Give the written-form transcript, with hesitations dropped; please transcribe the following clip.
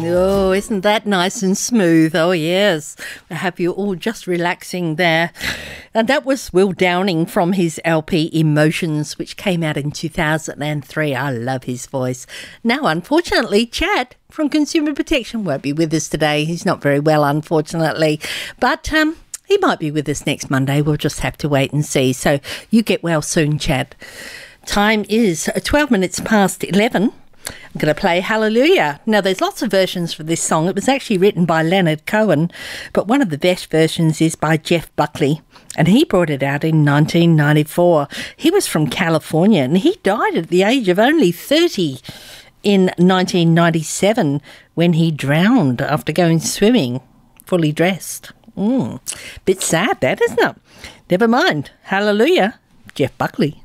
Oh, isn't that nice and smooth? Oh, yes. I hope you're all just relaxing there. And that was Will Downing from his LP Emotions, which came out in 2003. I love his voice. Now, unfortunately, Chad from Consumer Protection won't be with us today. He's not very well, unfortunately. But he might be with us next Monday. We'll just have to wait and see. So you get well soon, Chad. Time is 12 minutes past 11. I'm going to play Hallelujah. Now, there's lots of versions for this song. It was actually written by Leonard Cohen, but one of the best versions is by Jeff Buckley, and he brought it out in 1994. He was from California, and he died at the age of only 30 in 1997 when he drowned after going swimming, fully dressed. Bit sad, that, isn't it? Never mind. Hallelujah, Jeff Buckley.